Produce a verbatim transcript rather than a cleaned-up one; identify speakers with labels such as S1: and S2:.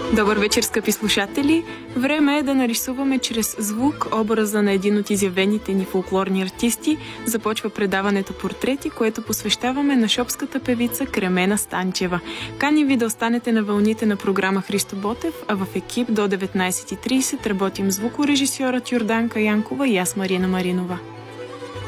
S1: Добър вечер, скъпи слушатели! Време е да нарисуваме чрез звук образа на един от изявените ни фолклорни артисти. Започва предаването Портрети, което посвещаваме на шопската певица Кремена Станчева. Кани ви да останете на вълните на програма Христо Ботев, а в екип до деветнайсет и трийсет работим звукорежисьорът Йорданка Янкова и аз Марина Маринова.